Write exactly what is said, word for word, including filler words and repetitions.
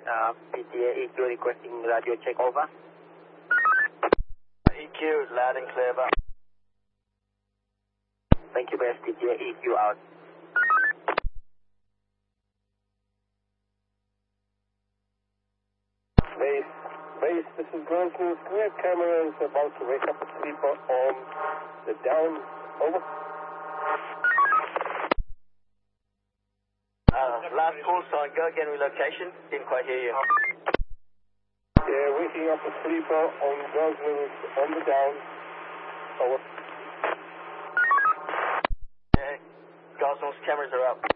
Uh, P T A E Q requesting radio check over. E Q, loud and clear, over. Thank you, best P T A E Q out. Base, base, this is ground crew. Can we have cameras about to wake up a sleeper on the down? Over. Uh, last call sign, go again, relocation. Didn't quite hear you. Yeah, waking up a sleeper on Gosling on the down. Over. Yeah, Gosnell's cameras are up.